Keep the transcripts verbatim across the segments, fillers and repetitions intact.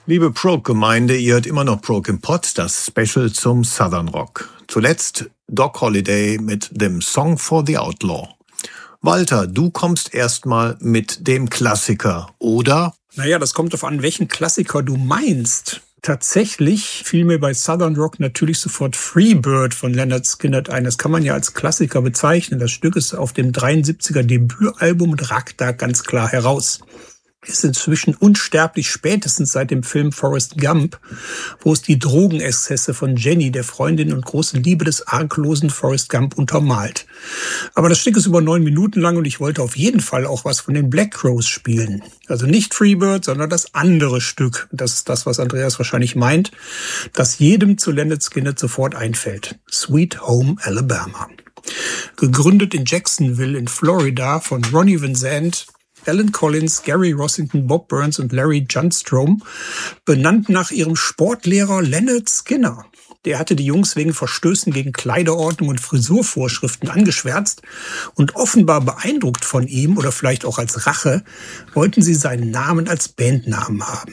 Liebe Prog-Gemeinde, ihr hört immer noch Prog im Pod, das Special zum Southern Rock. Zuletzt Doc Holliday mit dem Song for the Outlaw. Walter, du kommst erstmal mit dem Klassiker, oder? Naja, das kommt darauf an, welchen Klassiker du meinst. Tatsächlich fiel mir bei Southern Rock natürlich sofort Freebird von Lynyrd Skynyrd ein. Das kann man ja als Klassiker bezeichnen. Das Stück ist auf dem dreiundsiebziger Debütalbum und ragt da ganz klar heraus. Ist inzwischen unsterblich, spätestens seit dem Film Forrest Gump, wo es die Drogenexzesse von Jenny, der Freundin und großen Liebe des arglosen Forrest Gump, untermalt. Aber das Stück ist über neun Minuten lang und ich wollte auf jeden Fall auch was von den Black Crowes spielen. Also nicht Freebird, sondern das andere Stück. Das ist das, was Andreas wahrscheinlich meint, das jedem zu Lynyrd Skynyrd sofort einfällt. Sweet Home Alabama. Gegründet in Jacksonville in Florida von Ronnie Van Zant, Alan Collins, Gary Rossington, Bob Burns und Larry Johnstrom, benannt nach ihrem Sportlehrer Lynyrd Skynyrd. Der hatte die Jungs wegen Verstößen gegen Kleiderordnung und Frisurvorschriften angeschwärzt und offenbar beeindruckt von ihm oder vielleicht auch als Rache, wollten sie seinen Namen als Bandnamen haben.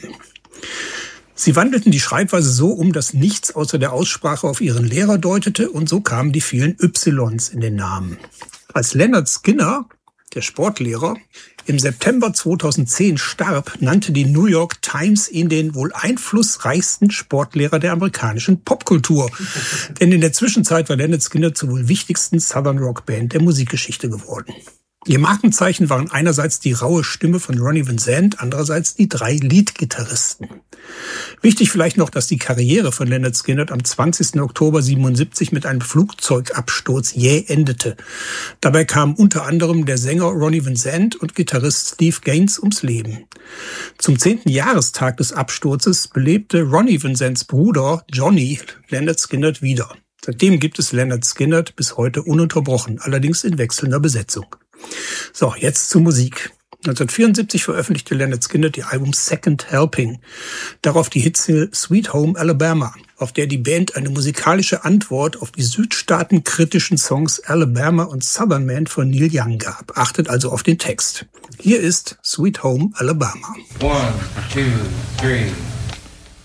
Sie wandelten die Schreibweise so um, dass nichts außer der Aussprache auf ihren Lehrer deutete und so kamen die vielen Ys in den Namen. Als Lynyrd Skynyrd, der Sportlehrer, im September zweitausendzehn starb, nannte die New York Times ihn den wohl einflussreichsten Sportlehrer der amerikanischen Popkultur. Denn in der Zwischenzeit war Lynyrd Skynyrd zur wohl wichtigsten Southern Rock Band der Musikgeschichte geworden. Ihr Markenzeichen waren einerseits die raue Stimme von Ronnie Van Zant, andererseits die drei Leadgitarristen. Wichtig vielleicht noch, dass die Karriere von Lynyrd Skynyrd am zwanzigsten Oktober siebenundsiebzig mit einem Flugzeugabsturz jäh endete. Dabei kamen unter anderem der Sänger Ronnie Van Zant und Gitarrist Steve Gaines ums Leben. Zum zehnten Jahrestag des Absturzes belebte Ronnie Van Zants Bruder Johnny Lynyrd Skynyrd wieder. Seitdem gibt es Lynyrd Skynyrd bis heute ununterbrochen, allerdings in wechselnder Besetzung. So, jetzt zur Musik. neunzehnhundertvierundsiebzig veröffentlichte Lynyrd Skynyrd die Album Second Helping. Darauf die Hitsingle Sweet Home Alabama, auf der die Band eine musikalische Antwort auf die südstaatenkritischen Songs Alabama und Southern Man von Neil Young gab. Achtet also auf den Text. Hier ist Sweet Home Alabama. One, two, three.